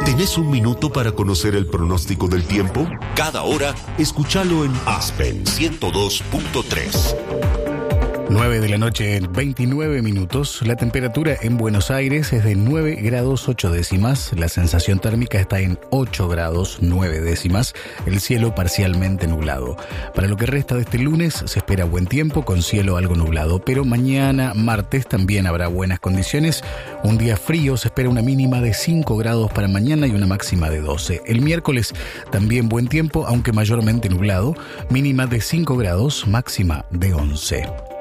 ¿Tenés un minuto para conocer el pronóstico del tiempo? Cada hora, escúchalo en Aspen 102.3. 9 de la noche, 29 minutos. La temperatura en Buenos Aires es de 9 grados 8 décimas. La sensación térmica está en 8 grados 9 décimas. El cielo parcialmente nublado. Para lo que resta de este lunes se espera buen tiempo con cielo algo nublado. Pero mañana, martes, también habrá buenas condiciones. Un día frío, se espera una mínima de 5 grados para mañana y una máxima de 12. El miércoles también buen tiempo, aunque mayormente nublado. Mínima de 5 grados, máxima de 11.